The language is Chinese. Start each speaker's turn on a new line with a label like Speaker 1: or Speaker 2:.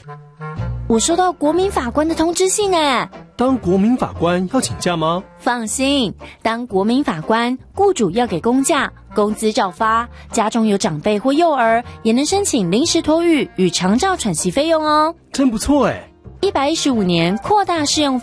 Speaker 1: 我收到国民法官的通知信呢。
Speaker 2: 当国民法官要请假吗？
Speaker 1: 放心，当国民法官，雇主要给公假，工资照发，家中有长辈或幼儿，也能申请临时托育与长照喘息费用哦。
Speaker 2: 真不错哎！
Speaker 1: 115年扩大适用